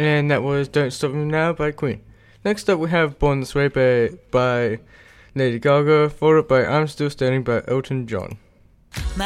And that was Don't Stop Me Now by Queen. Next up we have Born This Way by Lady Gaga, followed by I'm Still Standing by Elton John.